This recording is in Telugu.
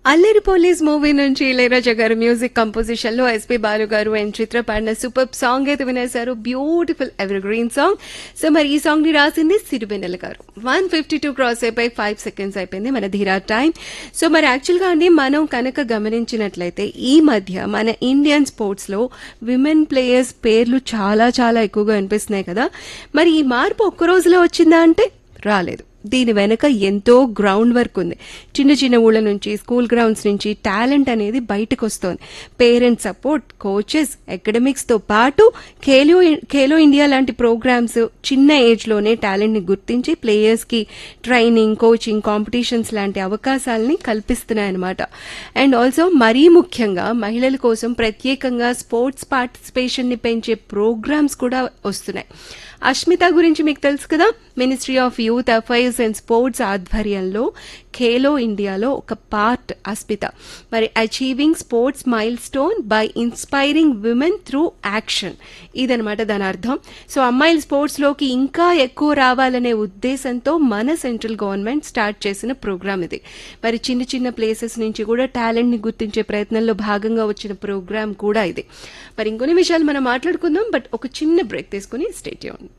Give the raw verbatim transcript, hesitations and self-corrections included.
అల్లరి పోలీస్ మూవీ నుంచి ఇళయరాజా గారు మ్యూజిక్ కంపోజిషన్ లో ఎస్పీ బాలు గారు అండ్ చిత్ర పాడిన సూపర్ సాంగ్ అయితే వినేశారు. Beautiful ever green song. So మరి ఈ సాంగ్ ని రాసింది సిరివెన్నెల గారు. వన్ ఫిఫ్టీ టూ క్రాస్ అయిపోయి ఫైవ్ సెకండ్స్ అయిపోయింది మన ధీరా టైం. సో మరి యాక్చువల్ గా అండి మనం కనుక గమనించినట్లయితే ఈ మధ్య మన ఇండియన్ స్పోర్ట్స్ లో విమెన్ ప్లేయర్స్ పేర్లు చాలా చాలా ఎక్కువగా వినిపిస్తున్నాయి కదా. మరి ఈ మార్పు ఒక్క రోజులో వచ్చిందా అంటే రాలేదు. దీని వెనక ఎంతో గ్రౌండ్ వర్క్ ఉంది. చిన్న చిన్న ఊళ్ళ నుంచి, స్కూల్ గ్రౌండ్స్ నుంచి టాలెంట్ అనేది బయటకు వస్తోంది. పేరెంట్స్ సపోర్ట్, కోచెస్, అకాడమిక్స్ తో పాటు ఖేలో ఖేలో ఇండియా లాంటి ప్రోగ్రామ్స్ చిన్న ఏజ్ లోనే టాలెంట్ ని గుర్తించి ప్లేయర్స్ కి ట్రైనింగ్, కోచింగ్, కాంపిటీషన్స్ లాంటి అవకాశాలని కల్పిస్తున్నాయన్నమాట. అండ్ ఆల్సో మరీ ముఖ్యంగా మహిళల కోసం ప్రత్యేకంగా స్పోర్ట్స్ పార్టిసిపేషన్ ని పెంచే ప్రోగ్రామ్స్ కూడా వస్తున్నాయి. అష్మిత గురించి మీకు తెలుసు కదా. Ministry of youth affairs and sports ఆధ్వర్యంలో ఖేలో ఇండియాలో ఒక పార్ట్ అస్మిత. మరి achieving sports mile stone by inspiring women through action, ఇదనమాట దాని అర్థం. సో అమ్మాయిల స్పోర్ట్స్ లోకి ఇంకా ఎక్కువ రావాలనే ఉద్దేశంతో మన సెంట్రల్ గవర్నమెంట్ స్టార్ట్ చేసిన ప్రోగ్రామ్ ఇది. మరి చిన్న చిన్న ప్లేసెస్ నుంచి కూడా టాలెంట్ ని గుర్తించే ప్రయత్నంలో భాగంగా వచ్చిన ప్రోగ్రామ్ కూడా ఇది. మరి ఇంకొన్ని విషయాలు మనం మాట్లాడుకుందాం, బట్ ఒక చిన్న బ్రేక్ తీసుకుని స్టే ట్యూన్డ్.